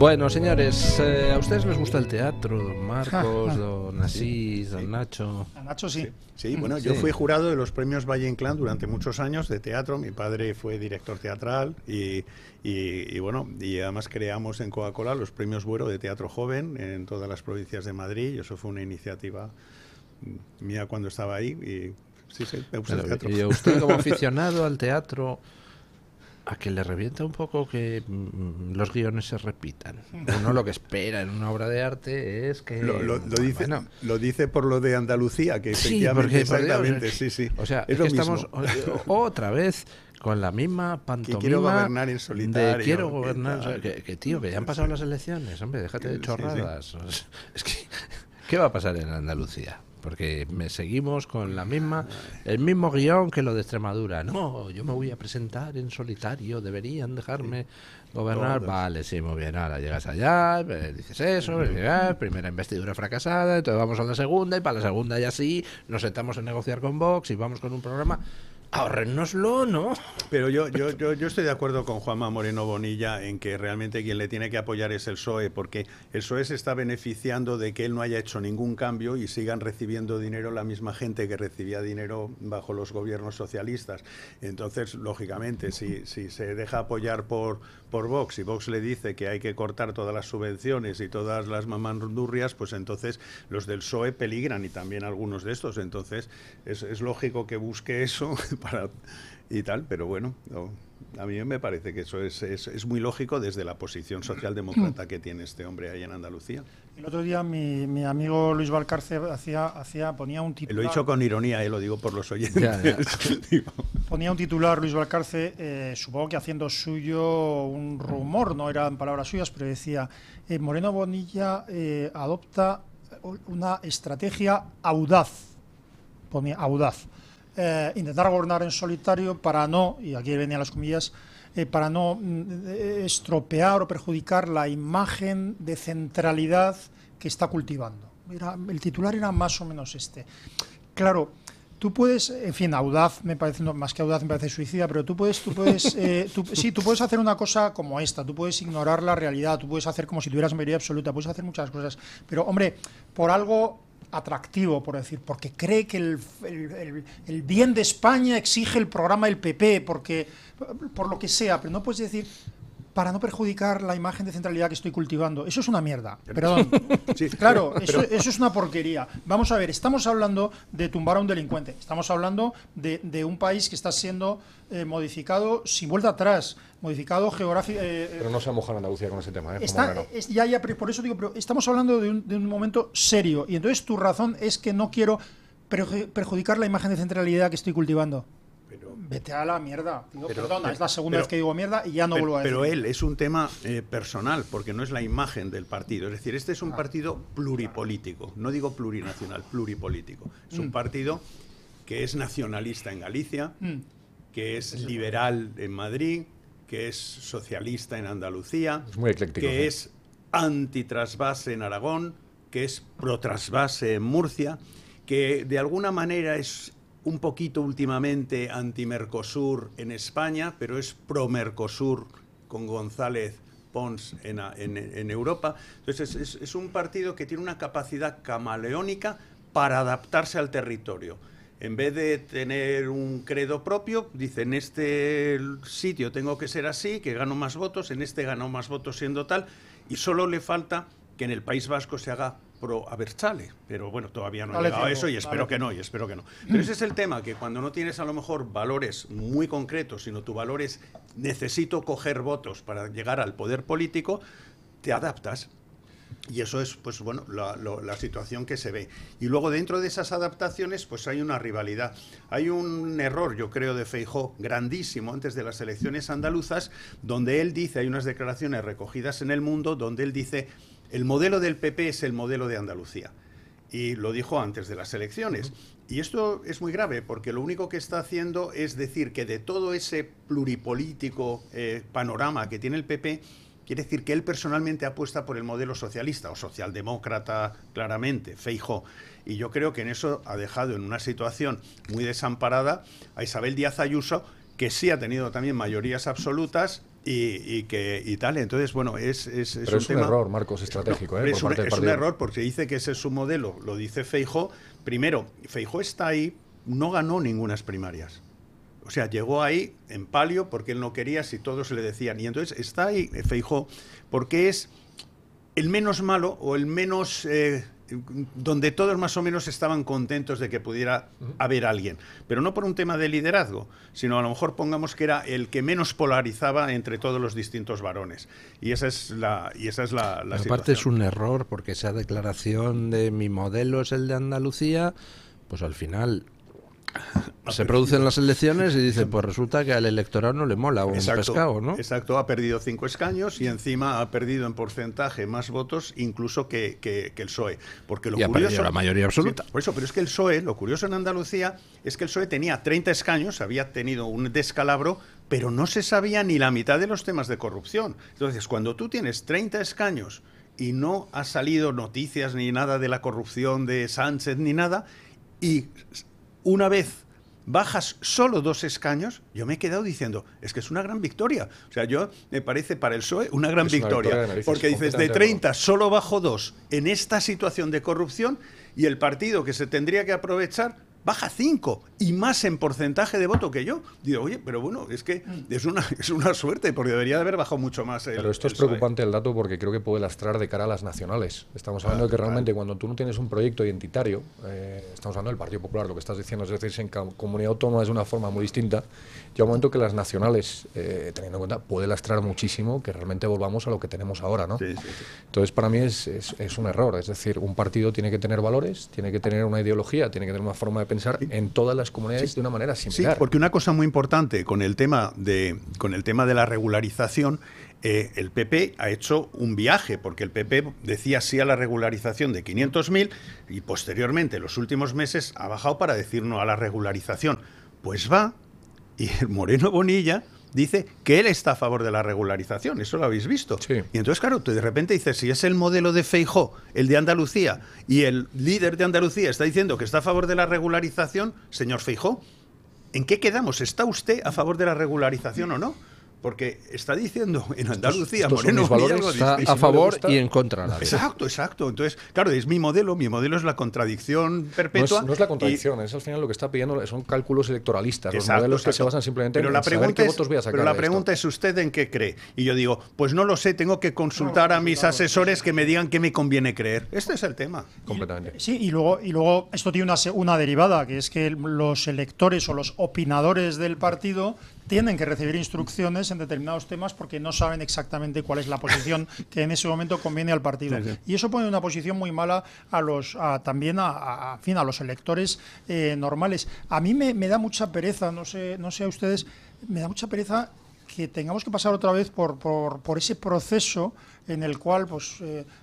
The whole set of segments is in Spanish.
Bueno, señores, ¿a ustedes les gusta el teatro? Don Marcos, don Asís, don Nacho. A Nacho sí. Sí, bueno, yo fui jurado de los premios Valle Inclán durante muchos años de teatro. Mi padre fue director teatral y bueno, y además creamos en Coca-Cola los premios Buero de teatro joven en todas las provincias de Madrid, y eso fue una iniciativa mía cuando estaba ahí. Y sí, me gusta el teatro. Y a usted, como aficionado al teatro, ¿a que le revienta un poco que los guiones se repitan? Uno lo que espera en una obra de arte es que... Lo dice por lo de Andalucía, que sí, efectivamente, porque, exactamente, Dios, sí. O sea, es que lo estamos mismo. otra vez con la misma pantomima. Que quiero gobernar en solitario. De quiero gobernar, o sea, que tío, que ya han pasado las elecciones, hombre, déjate de chorradas. Sí. Es que, ¿qué va a pasar en Andalucía? Porque seguimos con el mismo guión que lo de Extremadura. No, yo me voy a presentar en solitario, deberían dejarme gobernar. Todos. Vale, sí, muy bien. Ahora llegas allá, dices eso, primera investidura fracasada, entonces vamos a la segunda, y para la segunda ya sí, nos sentamos a negociar con Vox y vamos con un programa. Ahorrénoslo, ¿no? Pero yo estoy de acuerdo con Juanma Moreno Bonilla en que realmente quien le tiene que apoyar es el PSOE, porque el PSOE se está beneficiando de que él no haya hecho ningún cambio y sigan recibiendo dinero la misma gente que recibía dinero bajo los gobiernos socialistas. Entonces, lógicamente, si se deja apoyar por Vox y Vox le dice que hay que cortar todas las subvenciones y todas las mamandurrias, pues entonces los del PSOE peligran, y también algunos de estos. Entonces, es lógico que busque eso y tal, pero bueno, a mí me parece que eso es muy lógico desde la posición socialdemócrata que tiene este hombre ahí en Andalucía. El otro día mi amigo Luis Valcarce ponía un titular. Lo he dicho con ironía, lo digo por los oyentes. Ya. Ponía un titular Luis Valcarce, supongo que haciendo suyo un rumor, no eran palabras suyas, pero decía, Moreno Bonilla adopta una estrategia audaz. Ponía audaz. Intentar gobernar en solitario para no, y aquí venían las comillas, para no estropear o perjudicar la imagen de centralidad que está cultivando. El titular era más o menos este. Claro, tú puedes, en fin, audaz me parece, no, más que audaz me parece suicida, pero tú puedes hacer una cosa como esta, tú puedes ignorar la realidad, tú puedes hacer como si tuvieras mayoría absoluta, puedes hacer muchas cosas, pero hombre, por algo atractivo, por decir, porque cree que el bien de España exige el programa del PP, porque por lo que sea, pero no puedes decir para no perjudicar la imagen de centralidad que estoy cultivando. Eso es una mierda, perdón. Sí, claro, eso es una porquería. Vamos a ver, estamos hablando de tumbar a un delincuente, estamos hablando de un país que está siendo modificado sin vuelta atrás, modificado geográfico. Pero no se ha mojado Andalucía con ese tema, por eso digo, pero estamos hablando de un momento serio, y entonces tu razón es que no quiero perjudicar la imagen de centralidad que estoy cultivando. Vete a la mierda. Perdona, es la segunda vez que digo mierda y ya no vuelvo a decir. Pero es un tema personal, porque no es la imagen del partido. Es decir, este es un partido pluripolítico. No digo plurinacional, pluripolítico. Es un partido que es nacionalista en Galicia, que es liberal en Madrid, que es socialista en Andalucía, es muy ecléctico, que es antitrasvase en Aragón, que es protrasvase en Murcia, que de alguna manera es un poquito últimamente anti-Mercosur en España, pero es pro-Mercosur con González Pons en Europa. Entonces es un partido que tiene una capacidad camaleónica para adaptarse al territorio. En vez de tener un credo propio, dice, en este sitio tengo que ser así, que gano más votos, en este gano más votos siendo tal, y solo le falta que en el País Vasco se haga pro Abertzale, pero bueno, todavía no ha llegado a eso y espero que no. Pero ese es el tema, que cuando no tienes a lo mejor valores muy concretos, sino tu valor es necesito coger votos para llegar al poder político, te adaptas. Y eso es, pues bueno, la situación que se ve. Y luego dentro de esas adaptaciones, pues hay una rivalidad. Hay un error, yo creo, de Feijóo grandísimo antes de las elecciones andaluzas, donde él dice, hay unas declaraciones recogidas en El Mundo, donde él dice, el modelo del PP es el modelo de Andalucía. Y lo dijo antes de las elecciones. Y esto es muy grave, porque lo único que está haciendo es decir que de todo ese pluripolítico panorama que tiene el PP, quiere decir que él personalmente apuesta por el modelo socialista o socialdemócrata, claramente, Feijóo. Y yo creo que en eso ha dejado en una situación muy desamparada a Isabel Díaz Ayuso, que sí ha tenido también mayorías absolutas, y tal. Entonces, bueno, es Pero es un error, Marcos, estratégico. No, Por es parte del un partido. error porque dice que ese es su modelo, lo dice Feijóo. Primero, Feijóo está ahí, no ganó ningunas primarias. O sea, llegó ahí en palio porque él no quería, si todos le decían. Y entonces está ahí Feijóo porque es el menos malo o el menos... donde todos más o menos estaban contentos de que pudiera haber alguien. Pero no por un tema de liderazgo, sino a lo mejor pongamos que era el que menos polarizaba entre todos los distintos varones. Y esa es la situación. Aparte es un error, porque esa declaración de mi modelo es el de Andalucía, pues al final se producen las elecciones y dice, pues resulta que al electorado no le mola un pescado, ¿no? Exacto, ha perdido 5 escaños y encima ha perdido en porcentaje más votos incluso que el PSOE. Porque lo y curioso, ha perdido la mayoría absoluta. Sí, por eso, pero es que el PSOE, lo curioso en Andalucía es que el PSOE tenía 30 escaños, había tenido un descalabro, pero no se sabía ni la mitad de los temas de corrupción. Entonces, cuando tú tienes 30 escaños y no ha salido noticias ni nada de la corrupción de Sánchez ni nada, y una vez bajas solo 2 escaños, yo me he quedado diciendo, es que es una gran victoria. O sea, me parece para el PSOE una gran victoria. Porque dices, de 30 solo bajo 2 en esta situación de corrupción y el partido que se tendría que aprovechar baja 5 y más en porcentaje de voto que yo. Digo, oye, pero bueno, es que es una suerte porque debería de haber bajado mucho más Pero esto es preocupante el dato porque creo que puede lastrar de cara a las nacionales. Estamos hablando de que realmente cuando tú no tienes un proyecto identitario, estamos hablando del Partido Popular, lo que estás diciendo, es decir, en comunidad autónoma es de una forma muy distinta, llega un momento que las nacionales, teniendo en cuenta, puede lastrar muchísimo que realmente volvamos a lo que tenemos ahora, ¿no? Sí, sí, sí. Entonces, para mí es un error. Es decir, un partido tiene que tener valores, tiene que tener una ideología, tiene que tener una forma de pensar en todas las comunidades de una manera similar. Sí, porque una cosa muy importante con el tema de la regularización, el PP ha hecho un viaje, porque el PP decía sí a la regularización de 500.000 y posteriormente, en los últimos meses, ha bajado para decir no a la regularización. Pues va, y el Moreno Bonilla dice que él está a favor de la regularización, eso lo habéis visto. Sí. Y entonces, claro, tú de repente dices, si es el modelo de Feijóo, el de Andalucía, y el líder de Andalucía está diciendo que está a favor de la regularización, señor Feijóo, ¿en qué quedamos? ¿Está usted a favor de la regularización o no? Porque está diciendo en Andalucía, estos Moreno son mis Bonilla, valores, Está y si a no favor le gusta- y en contra a la vez. Exacto, exacto. Entonces, claro, es mi modelo es la contradicción perpetua. No es la contradicción, es al final lo que está pidiendo, son cálculos electoralistas, los Exacto, modelos que exacto. se basan simplemente Pero en la saber pregunta qué es, votos voy a sacar pero la de esto. pregunta es usted en qué cree. Y yo digo, pues no lo sé, tengo que consultar a mis asesores que me digan qué me conviene creer. Este es el tema. Completamente. Sí, y luego esto tiene una derivada, que es que los electores o los opinadores del partido tienen que recibir instrucciones en determinados temas porque no saben exactamente cuál es la posición que en ese momento conviene al partido. Sí, sí. Y eso pone una posición muy mala también a los electores normales. A mí me da mucha pereza, no sé a ustedes, me da mucha pereza que tengamos que pasar otra vez por ese proceso en el cual pues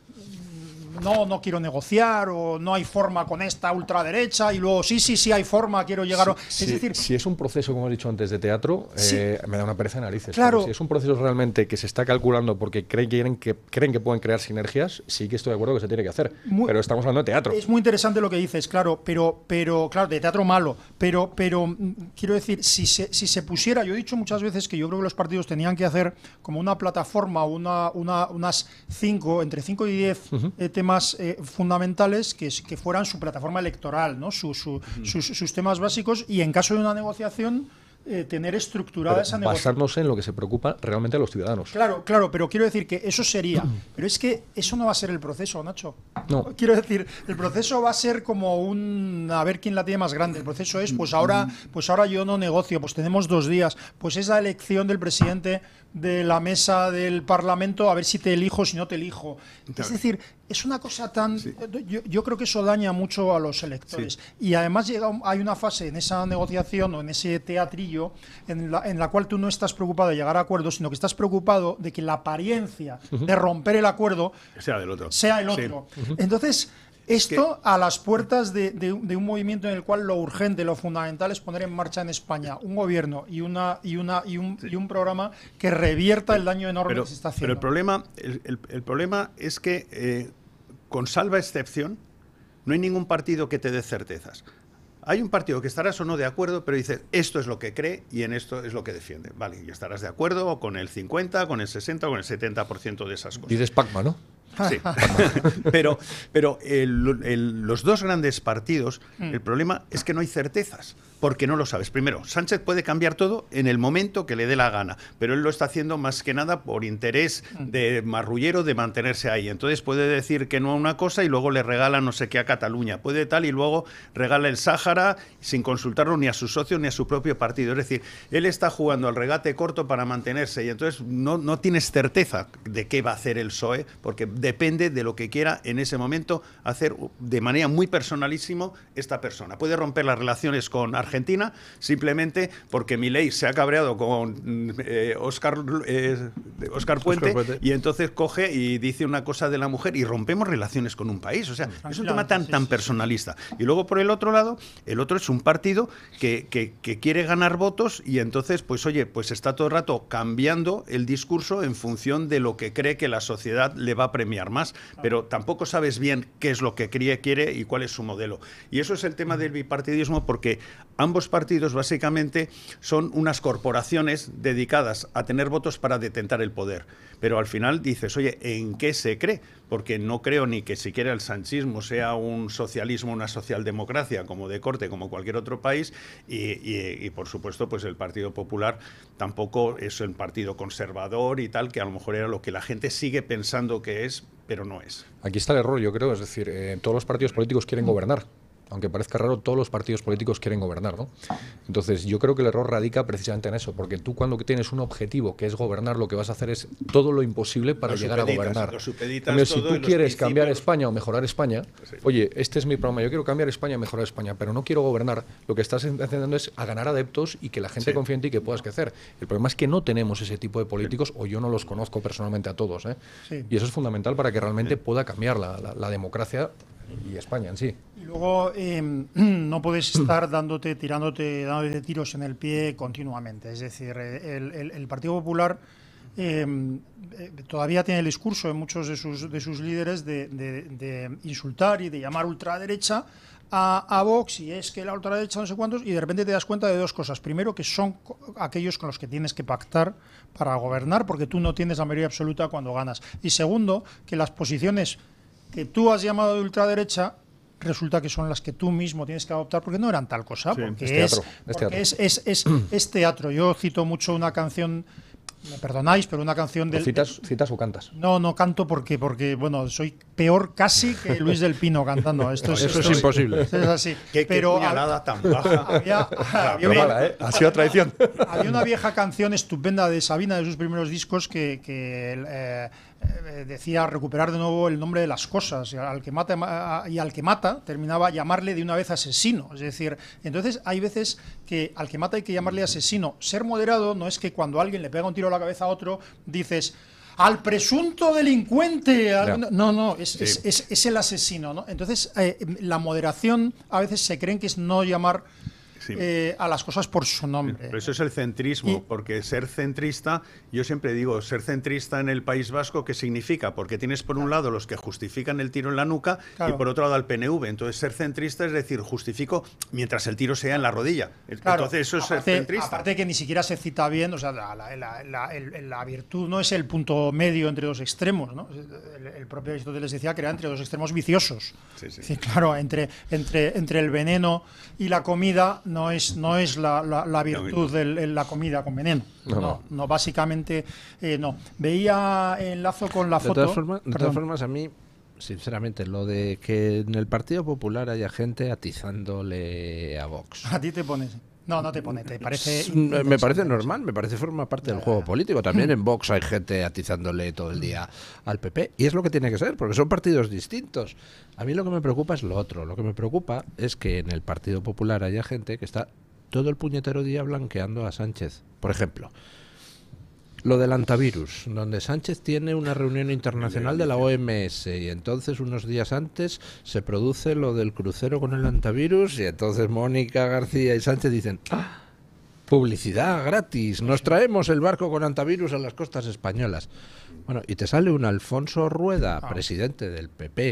no quiero negociar o no hay forma con esta ultraderecha y luego sí hay forma, quiero llegar Sí, es decir, si es un proceso, como he dicho antes, de teatro, Sí. me da una pereza de narices. Claro. Pero si es un proceso realmente que se está calculando porque creen que pueden crear sinergias, sí que estoy de acuerdo que se tiene que hacer. Pero estamos hablando de teatro. es muy interesante lo que dices, claro, pero claro, de teatro malo, pero quiero decir, si se pusiera, yo he dicho muchas veces que yo creo que los partidos tenían que hacer como una plataforma, unas 5, entre 5 y 10 temas fundamentales que fueran su plataforma electoral, ¿no? Sus temas básicos, y en caso de una negociación tener estructurada Pero esa negociación. basarnos en lo que se preocupa realmente a los ciudadanos. Claro, pero quiero decir que eso sería. Pero es que eso no va a ser el proceso, Nacho. No. Quiero decir, el proceso va a ser como a ver quién la tiene más grande. El proceso es, pues ahora yo no negocio, pues tenemos 2 días, pues es la elección del presidente de la mesa del Parlamento, a ver si te elijo, si no te elijo. Es decir, es una cosa tan... Sí. Yo creo que eso daña mucho a los electores. Sí. Y además hay una fase en esa negociación o en ese teatrillo en la cual tú no estás preocupado de llegar a acuerdos, sino que estás preocupado de que la apariencia de romper el acuerdo Sea del otro. sea el otro. Sí. Entonces, esto a las puertas de un movimiento en el cual lo urgente, lo fundamental es poner en marcha en España un gobierno y un programa que revierta el daño enorme que se está haciendo. Pero el problema es que, con salva excepción, no hay ningún partido que te dé certezas. Hay un partido que estarás o no de acuerdo, pero dice, esto es lo que cree y en esto es lo que defiende. Vale, y estarás de acuerdo con el 50, con el 60, con el 70% de esas cosas. Dices Pacma, ¿no? Sí, pero los dos grandes partidos, el problema es que no hay certezas, porque no lo sabes. Primero, Sánchez puede cambiar todo en el momento que le dé la gana, pero él lo está haciendo más que nada por interés de marrullero de mantenerse ahí. Entonces puede decir que no a una cosa y luego le regala no sé qué a Cataluña. Puede tal y luego regala el Sáhara sin consultarlo ni a sus socios ni a su propio partido. Es decir, él está jugando al regate corto para mantenerse y entonces no tienes certeza de qué va a hacer el PSOE, porque depende de lo que quiera en ese momento hacer de manera muy personalísimo esta persona. Puede romper las relaciones con Argentina simplemente porque Milei se ha cabreado con Óscar Puente y entonces coge y dice una cosa de la mujer y rompemos relaciones con un país. O sea, es un tema tan personalista. Y luego por el otro lado, el otro es un partido que quiere ganar votos y entonces, pues oye, pues está todo el rato cambiando el discurso en función de lo que cree que la sociedad le va a premiar más, pero tampoco sabes bien qué es lo que quiere y cuál es su modelo. Y eso es el tema del bipartidismo, porque ambos partidos básicamente son unas corporaciones dedicadas a tener votos para detentar el poder. Pero al final dices, oye, ¿en qué se cree? Porque no creo ni que siquiera el sanchismo sea un socialismo, una socialdemocracia como de corte, como cualquier otro país, y por supuesto, pues el Partido Popular tampoco es un partido conservador y tal, que a lo mejor era lo que la gente sigue pensando que es, pero no es. Aquí está el error, yo creo, es decir, todos los partidos políticos quieren gobernar. Aunque parezca raro, todos los partidos políticos quieren gobernar, ¿no? Entonces, yo creo que el error radica precisamente en eso, porque tú cuando tienes un objetivo que es gobernar, lo que vas a hacer es todo lo imposible para llegar a gobernar. Hombre, si tú quieres cambiar España o mejorar España, oye, este es mi programa, yo quiero cambiar España, mejorar España, pero no quiero gobernar, lo que estás intentando es a ganar adeptos y que la gente confíe en ti y que puedas crecer. El problema es que no tenemos ese tipo de políticos, o yo no los conozco personalmente a todos, ¿eh? Y eso es fundamental para que realmente pueda cambiar la democracia y España en sí. Y luego no puedes estar dándote tiros en el pie continuamente. Es decir, el Partido Popular todavía tiene el discurso de muchos de sus líderes de insultar y de llamar ultraderecha a Vox, y es que la ultraderecha no sé cuántos, y de repente te das cuenta de dos cosas. Primero, que son aquellos con los que tienes que pactar para gobernar, porque tú no tienes la mayoría absoluta cuando ganas. Y segundo, que las posiciones que tú has llamado de ultraderecha resulta que son las que tú mismo tienes que adoptar, porque no eran tal cosa, porque es teatro. Yo cito mucho una canción, me perdonáis, pero una canción del... ¿Citas o cantas? No canto porque bueno, soy peor casi que Luis del Pino cantando. Eso es imposible. Es así. Qué puñalada tan baja. Ha sido traición. Había una vieja canción estupenda de Sabina, de sus primeros discos, que decía recuperar de nuevo el nombre de las cosas, y al que mata terminaba llamarle de una vez asesino. Es decir, entonces hay veces que al que mata hay que llamarle asesino. Ser moderado no es que cuando alguien le pega un tiro a la cabeza a otro dices al presunto delincuente, es el asesino, ¿no? Entonces la moderación a veces se creen que es no llamar a las cosas por su nombre. Pero eso es el centrismo, porque ser centrista, yo siempre digo, ser centrista en el País Vasco, ¿qué significa? Porque tienes por un lado los que justifican el tiro en la nuca y por otro lado al PNV. Entonces ser centrista es decir, justifico mientras el tiro sea en la rodilla. Entonces eso es ser centrista. Aparte que ni siquiera se cita bien, o sea, la virtud no es el punto medio entre dos extremos, ¿no? El propio Aristóteles decía que era entre dos extremos viciosos. Sí, claro, entre el veneno y la comida no es la virtud de la comida con veneno. No, básicamente no. Veía enlazo con la foto. De todas formas, a mí, sinceramente, lo de que en el Partido Popular haya gente atizándole a Vox. ¿A ti te pones? No te pone, ¿te parece? Me parece normal, me parece forma parte del juego político. También en Vox hay gente atizándole todo el día al PP, y es lo que tiene que ser, porque son partidos distintos. A mí lo que me preocupa es lo otro. Lo que me preocupa es que en el Partido Popular haya gente que está todo el puñetero día blanqueando a Sánchez. Por ejemplo, lo del antivirus, donde Sánchez tiene una reunión internacional de la OMS y entonces unos días antes se produce lo del crucero con el antivirus y entonces Mónica García y Sánchez dicen publicidad gratis, nos traemos el barco con antivirus a las costas españolas. Bueno, y te sale un Alfonso Rueda, presidente del PP,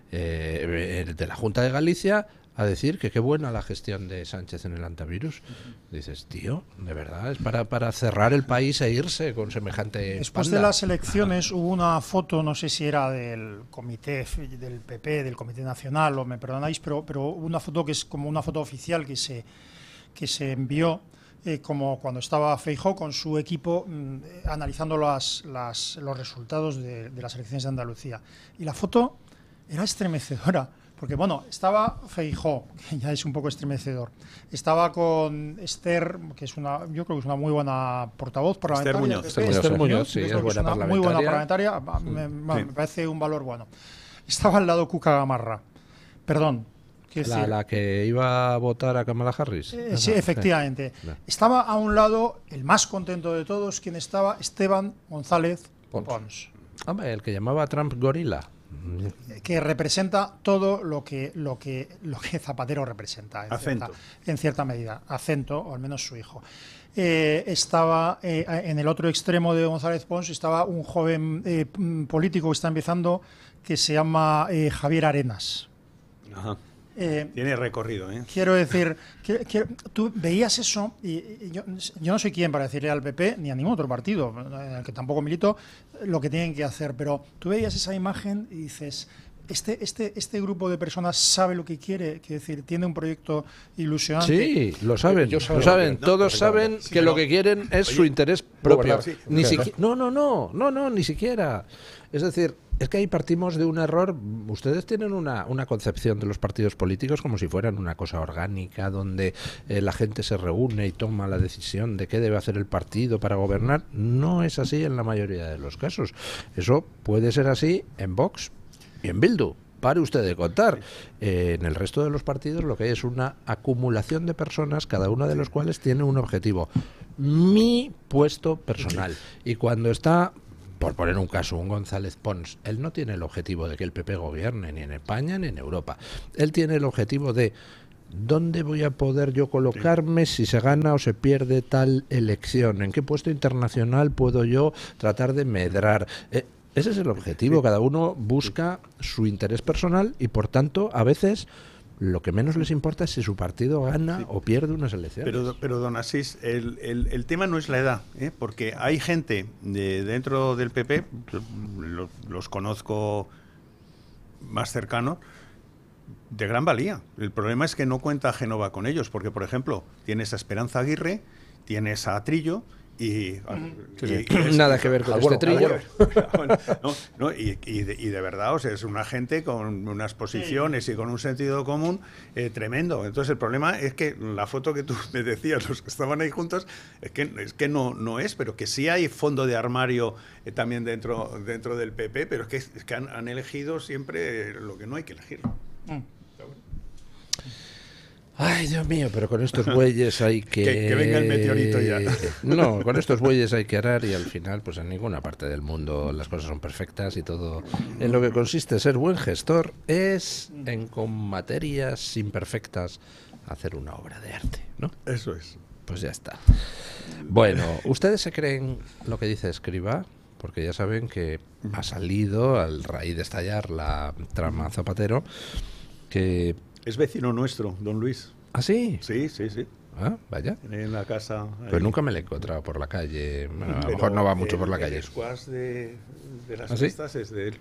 de la Junta de Galicia a decir que qué buena la gestión de Sánchez en el antivirus. Dices, tío, de verdad, es para cerrar el país e irse con semejante Después panda. de las elecciones hubo una foto, no sé si era del comité del PP, del Comité Nacional, o me perdonáis, pero hubo una foto que es como una foto oficial que se envió como cuando estaba Feijóo con su equipo analizando los resultados de las elecciones de Andalucía. Y la foto era estremecedora. Porque, bueno, estaba Feijóo, que ya es un poco estremecedor. Estaba con Esther, que es yo creo que es una muy buena portavoz parlamentaria. Esther Muñoz, sí, es buena una muy buena parlamentaria. Me parece un valor bueno. Estaba al lado Cuca Gamarra. Perdón. La que iba a votar a Kamala Harris. Sí, efectivamente. No. Estaba a un lado, el más contento de todos, quien estaba, Esteban González Pons. Hombre, el que llamaba a Trump gorila. Que representa todo lo que Zapatero representa en cierta medida, Acento, o al menos su hijo. Estaba en el otro extremo de González Pons, estaba un joven político que está empezando, que se llama Javier Arenas. Ajá. Tiene recorrido, ¿eh? Quiero decir, que tú veías eso, y yo no soy quien para decirle al PP ni a ningún otro partido, en el que tampoco milito, lo que tienen que hacer, pero tú veías esa imagen y dices, este grupo de personas sabe lo que quiere, quiere decir, tiene un proyecto ilusionante. Sí, lo saben, todos saben que lo que quieren es su interés propio. Ni siquiera, no, ni siquiera. Es decir, es que ahí partimos de un error. Ustedes tienen una concepción de los partidos políticos como si fueran una cosa orgánica, donde la gente se reúne y toma la decisión de qué debe hacer el partido para gobernar. No es así en la mayoría de los casos. Eso puede ser así en Vox y en Bildu. Pare usted de contar. En el resto de los partidos lo que hay es una acumulación de personas, cada una de los cuales tiene un objetivo. Mi puesto personal. Y cuando está, por poner un caso, un González Pons, él no tiene el objetivo de que el PP gobierne ni en España ni en Europa. Él tiene el objetivo de ¿dónde voy a poder yo colocarme si se gana o se pierde tal elección? ¿En qué puesto internacional puedo yo tratar de medrar? Ese es el objetivo. Cada uno busca su interés personal y, por tanto, a veces lo que menos les importa es si su partido gana o pierde unas elecciones. Pero don Asís, el tema no es la edad, porque hay gente dentro del PP, los conozco más cercanos, de gran valía. El problema es que no cuenta Génova con ellos, porque, por ejemplo, tienes a Esperanza Aguirre, tienes a Trillo, y nada que ver con este Trillo. Y de verdad, o sea, es una gente con unas posiciones y con un sentido común tremendo. Entonces el problema es que la foto que tú me decías, los que estaban ahí juntos, es que no es, pero que sí hay fondo de armario también dentro del PP, pero es que han elegido siempre lo que no hay que elegir. Ay, Dios mío, pero con estos bueyes hay que venga el meteorito ya. No, con estos bueyes hay que arar y al final, pues en ninguna parte del mundo las cosas son perfectas y todo. En lo que consiste ser buen gestor es, con materias imperfectas, hacer una obra de arte, ¿no? Eso es. Pues ya está. Bueno, ¿ustedes se creen lo que dice Escrivá? Porque ya saben que ha salido, al raíz de estallar la trama Zapatero, que... Es vecino nuestro, don Luis. ¿Ah, sí? Sí. Ah, vaya. En la casa. Pues nunca me la he encontrado por la calle. Bueno, a lo mejor no va mucho por la calle. El squash de las ¿Ah, sí? fiestas es de él.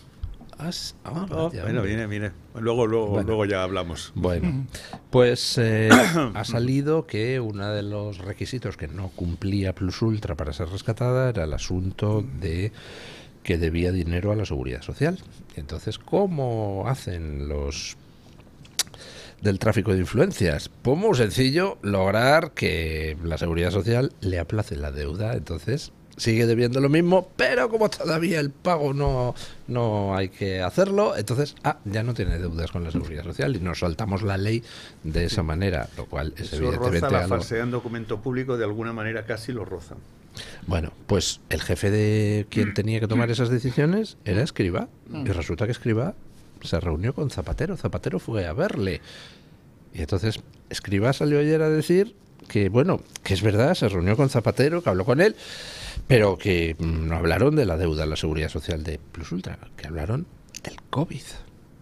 Vaya, bueno, viene. Luego ya hablamos. Bueno, pues ha salido que uno de los requisitos que no cumplía Plus Ultra para ser rescatada era el asunto de que debía dinero a la Seguridad Social. Entonces, ¿cómo hacen los del tráfico de influencias? Pues muy sencillo, lograr que la Seguridad Social le aplace la deuda. Entonces sigue debiendo lo mismo, pero como todavía el pago no hay que hacerlo, entonces ya no tiene deudas con la Seguridad Social y nos saltamos la ley de esa manera, lo cual es evidentemente roza la falsedad en documento público, de alguna manera casi lo roza. Bueno, pues el jefe de quien tenía que tomar esas decisiones era Escrivá, y resulta que Escrivá se reunió con Zapatero. Zapatero fue a verle. Y entonces Escrivá salió ayer a decir que, bueno, que es verdad, se reunió con Zapatero, que habló con él, pero que no hablaron de la deuda a la Seguridad Social de Plus Ultra, que hablaron del COVID.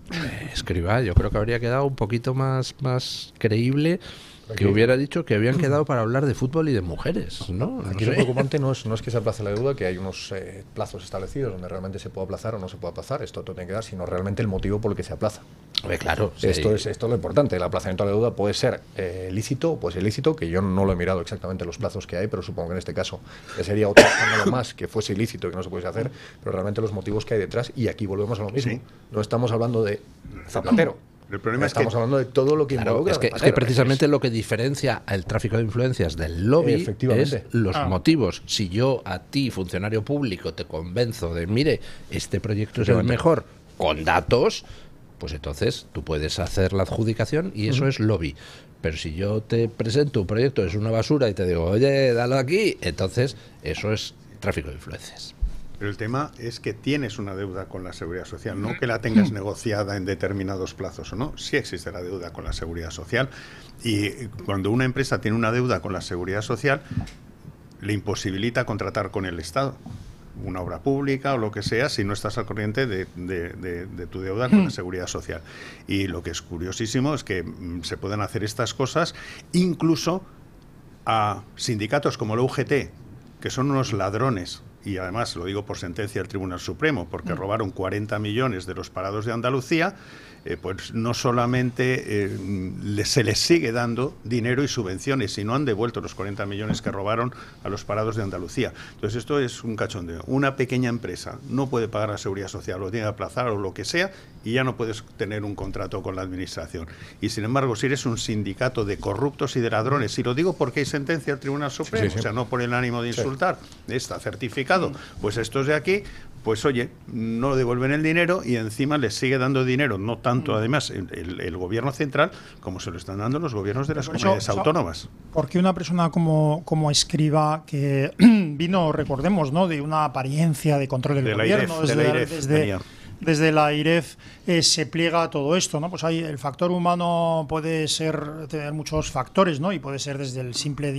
Escribá, yo creo que habría quedado un poquito más creíble que hubiera dicho que habían quedado para hablar de fútbol y de mujeres, ¿no? Aquí lo preocupante no es que se aplace la deuda, que hay unos plazos establecidos donde realmente se puede aplazar o no se puede aplazar, esto tiene que dar, sino realmente el motivo por el que se aplaza. Claro, Esto es lo importante. El aplazamiento de la deuda puede ser lícito o puede ser ilícito, que yo no lo he mirado exactamente los plazos que hay, pero supongo que en este caso sería otro escándalo más que fuese ilícito y que no se pudiese hacer, pero realmente los motivos que hay detrás, y aquí volvemos a lo mismo. Sí. No estamos hablando de Zapatero. El problema estamos hablando de todo lo que involucra. Es que precisamente lo que diferencia el tráfico de influencias del lobby es los motivos. Si yo a ti, funcionario público, te convenzo de, mire, este proyecto es el mejor, con datos, pues entonces tú puedes hacer la adjudicación y eso es lobby. Pero si yo te presento un proyecto, es una basura y te digo, oye, dalo aquí, entonces eso es tráfico de influencias. Pero el tema es que tienes una deuda con la Seguridad Social, no que la tengas negociada en determinados plazos o no. Sí existe la deuda con la Seguridad Social, y cuando una empresa tiene una deuda con la Seguridad Social, le imposibilita contratar con el Estado una obra pública o lo que sea si no estás al corriente de tu deuda con la Seguridad Social. Y lo que es curiosísimo es que se pueden hacer estas cosas incluso a sindicatos como la UGT, que son unos ladrones. Y además lo digo por sentencia del Tribunal Supremo, porque robaron 40 millones de los parados de Andalucía, pues no solamente se les sigue dando dinero y subvenciones, sino han devuelto los 40 millones que robaron a los parados de Andalucía. Entonces esto es un cachondeo. Una pequeña empresa no puede pagar la Seguridad Social, lo tiene que aplazar o lo que sea, y ya no puedes tener un contrato con la Administración. Y sin embargo, si eres un sindicato de corruptos y de ladrones, y lo digo porque hay sentencia del Tribunal Supremo, o sea, no por el ánimo de insultar, está certificado, pues estos de aquí, pues oye, no devuelven el dinero y encima les sigue dando dinero, no tanto además el gobierno central como se lo están dando los gobiernos de las comunidades autónomas. Porque una persona como Escrivá, que vino, recordemos, ¿no?, de una apariencia de control del gobierno, desde la AIREF se pliega a todo esto, ¿no? Pues hay el factor humano puede tener muchos factores, ¿no? Y puede ser desde el simple